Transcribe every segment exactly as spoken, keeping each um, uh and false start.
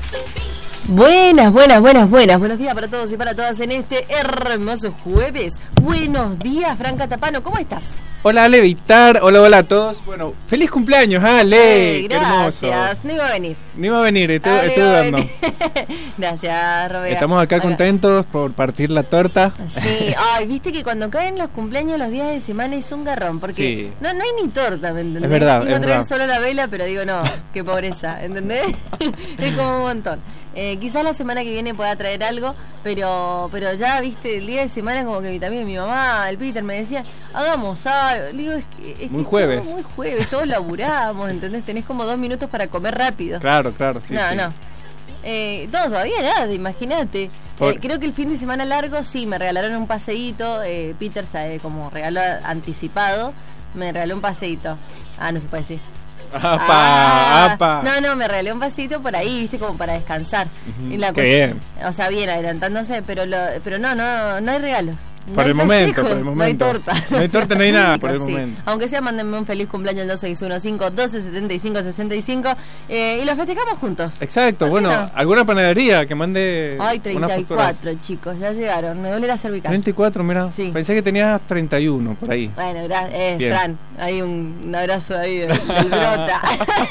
Buenas, buenas, buenas, buenas. Buenos días para todos y para todas en este hermoso jueves. Buenos días, Franca Tapano, ¿cómo estás? Hola, Ale Vitar. Hola, hola a todos. Bueno, feliz cumpleaños, Ale. Eh, Qué hermoso. gracias, no iba a venir. No iba a venir, estoy, Ah, no estoy iba a dudando. venir. Gracias, Roberto. Estamos acá contentos por partir la torta. Sí, ay, viste que cuando caen los cumpleaños los días de semana es un garrón, porque Sí. no, no hay ni torta, ¿me entendés? Es verdad, Iba a es traer verdad. solo la vela, pero digo, no, qué pobreza, ¿entendés? Es como un montón. Eh, quizás la semana que viene pueda traer algo, pero pero ya, viste, el día de semana como que también mi mamá, el Peter me decía, hagamos algo. Le digo, es que, es Muy que jueves. todo muy jueves, todos laburamos, ¿entendés? Tenés como dos minutos para comer rápido. Claro, claro, sí. no, sí. no. Eh, no, todavía nada, imagínate. Por- Eh, creo que el fin de semana largo sí, me regalaron un paseíto. Eh, Peter, sabe, como regalo anticipado, me regaló un paseíto. Ah, no se puede decir. ¡Apa! Ah, ¡Apa! No, no, me regalé un paseíto por ahí, viste, como para descansar. Ujú, Y la qué cuest- bien. O sea, bien, adelantándose, pero lo, pero no, no, no hay regalos. No Por hay el momento, festejos, por el momento. No hay torta. No hay torta, no hay nada por el Sí. momento. Aunque sea, mándenme un feliz cumpleaños al dos seis uno cinco, doce setenta y cinco, sesenta y cinco eh, y lo festejamos juntos. Exacto, ¿Por qué bueno, no? alguna panadería que mande Ay, unas treinta y facturas. cuatro, chicos, ya llegaron. Me duele la cervical. treinta y cuatro, mira. Sí. Pensé que tenías treinta y uno por ahí. Bueno, gracias, eh, Bien. Fran, hay un, un abrazo ahí del, del brota,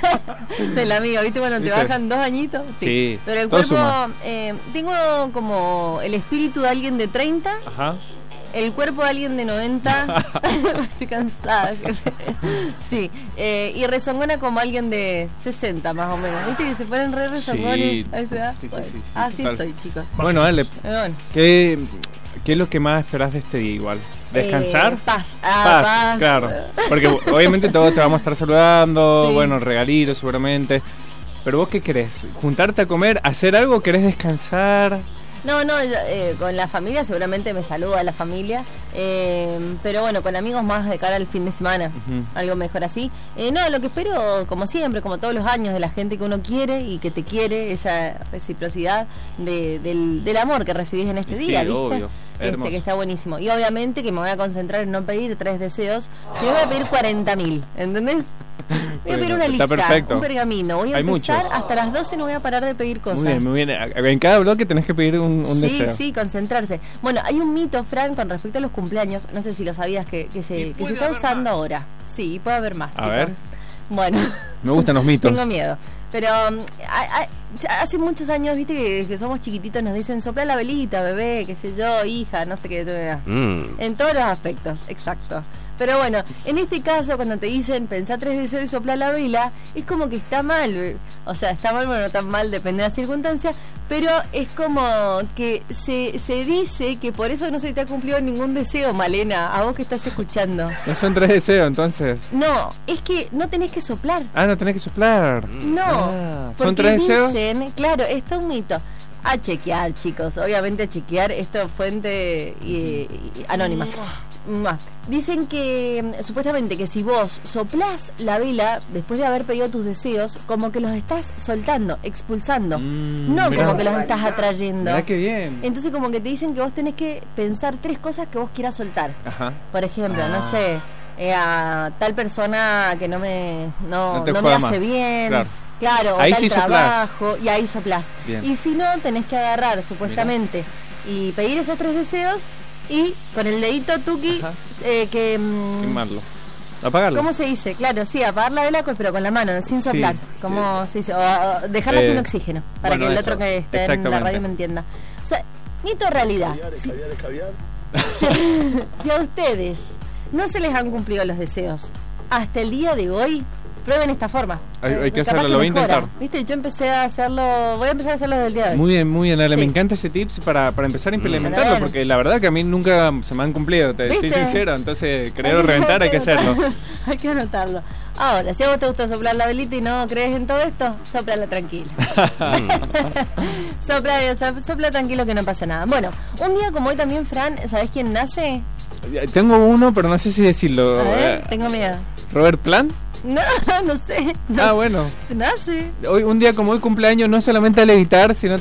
del amigo, ¿viste cuando te ¿Viste? bajan dos añitos? Sí, Pero el todo cuerpo, suma. eh, tengo como el espíritu de alguien de treinta, Ajá. el cuerpo de alguien de noventa, estoy cansada, jefe. Sí, eh, y rezongona como alguien de sesenta más o menos, ¿viste que se ponen re rezongones Sí, a esa edad? sí, sí, Bueno, sí, sí, así total. estoy, chicos. Bueno, Ale, Eh, bueno. ¿qué, ¿qué es lo que más esperás de este día igual? ¿Descansar? Eh, paz, ah, Paz, paz. claro. Porque obviamente todos te vamos a estar saludando, Sí. bueno, regalitos seguramente. Pero vos, ¿qué querés? ¿Juntarte a comer? ¿Hacer algo? ¿Querés descansar? No, no, yo, eh, con la familia seguramente me saluda la familia, eh, pero bueno, con amigos más de cara al fin de semana, Ujú. algo mejor así. Eh, no, lo que espero, como siempre, como todos los años, de la gente que uno quiere y que te quiere, esa reciprocidad de, del, del amor que recibís en este Y sí, día, ¿viste? obvio, Este, hermoso. que está buenísimo. Y obviamente que me voy a concentrar en no pedir tres deseos, sino voy a pedir cuarenta mil, ¿entendés? Voy a pedir Bueno, una está lista, perfecto. un pergamino. Voy a Hay empezar muchos. hasta las doce, no voy a parar de pedir cosas. Muy bien, muy bien. En cada bloque tenés que pedir un, un Sí, deseo. sí, concentrarse. Bueno, hay un mito, Fran, con respecto a los cumpleaños. No sé si lo sabías que, que se, que se está usando ahora. Sí, puede haber más, A chicos. ver. Bueno, Me gustan los mitos. tengo miedo. Pero um, a- a- hace muchos años, viste, que, que somos chiquititos, nos dicen sopla la velita, bebé, qué sé yo, hija, no sé qué. Mm. En todos los aspectos, exacto. Pero bueno, en este caso, cuando te dicen pensá tres deseos y sopla la vela, es como que está mal. eh. O sea, está mal, bueno, no tan mal, depende de la circunstancia. Pero es como que se, se dice que por eso no se te ha cumplido ningún deseo, Malena, a vos que estás escuchando. No son tres deseos, entonces. No, es que no tenés que soplar. Ah, no tenés que soplar. No, Ah, ¿son porque tres deseos? dicen, claro, esto es un mito. A chequear, chicos, obviamente a chequear, esto es fuente y, y- anónima. Mua. Dicen que mm, supuestamente que si vos soplás la vela después de haber pedido tus deseos, como que los estás soltando, expulsando, Mm, no mirá. como que los estás atrayendo. Mirá qué bien. Entonces como que te dicen que vos tenés que pensar tres cosas que vos quieras soltar. Ajá. Por ejemplo, Ah. no sé, eh, a tal persona que no me no, No te no me joda hace más. bien. Claro. Claro, o Ahí tal sí soplás. trabajo, y ahí soplás. Bien. Y si no, tenés que agarrar, supuestamente, y pedir esos tres deseos, y con el dedito tuki, Ajá. eh, que... mm, Quemarlo. Apagarlo. ¿Cómo se dice? Claro, sí, apagar la vela, pero con la mano, sin Sí, soplar. ¿Cómo se dice? O, o dejarla Eh, sin oxígeno, para bueno, que el eso, otro que esté en la exactamente. radio me entienda. O sea, mito o realidad. Si, si- si a ustedes no se les han cumplido los deseos hasta el día de hoy, prueben esta forma. Hay- hay que Capaz hacerlo, lo voy a mejora. intentar. Viste, yo empecé a hacerlo, voy a empezar a hacerlo desde el día de hoy. Muy bien, muy bien, Ale. Sí. Me encanta ese tips para, para empezar a implementarlo, Bueno. porque la verdad que a mí nunca se me han cumplido, te soy ¿Viste? sincero. Entonces, querer reventar hay que hacerlo. Hay que anotarlo. Ahora, si a vos te gusta soplar la velita y no crees en todo esto, soplala tranquilo. sopla, so- sopla tranquilo que no pasa nada. Bueno, un día como hoy también, Fran, ¿sabés quién nace? Tengo uno, pero no sé si decirlo. A ver, Eh, tengo miedo. Robert Plant. No, no sé. No Ah, sé. bueno. Se nace. Hoy, un día como hoy cumpleaños, no solamente al evitar, sino